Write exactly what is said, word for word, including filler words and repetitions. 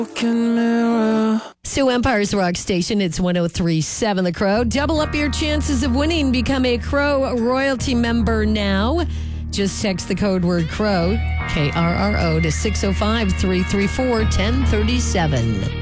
Sue Empire's Rock Station, it's one oh three point seven The Crow. Double up your chances of winning. Become a Crow royalty member now. Just text the code word CROW, K R R O, to six oh five, three three four, one oh three seven.